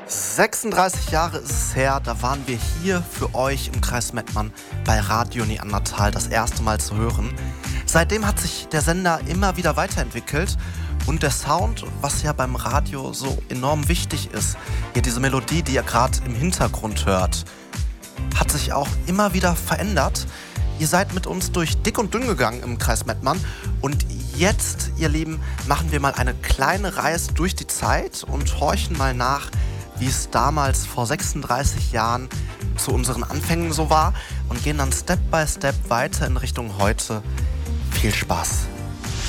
36 Jahre ist es her, da waren wir hier für euch im Kreis Mettmann bei Radio Neandertal das erste Mal zu hören. Seitdem hat sich der Sender immer wieder weiterentwickelt und der Sound, was ja beim Radio so enorm wichtig ist, hier diese Melodie, die ihr gerade im Hintergrund hört, hat sich auch immer wieder verändert. Ihr seid mit uns durch dick und dünn gegangen im Kreis Mettmann und jetzt, ihr Lieben, machen wir mal eine kleine Reise durch die Zeit und horchen mal nach, wie es damals vor 36 Jahren zu unseren Anfängen so war und gehen dann Step by Step weiter in Richtung heute. Viel Spaß!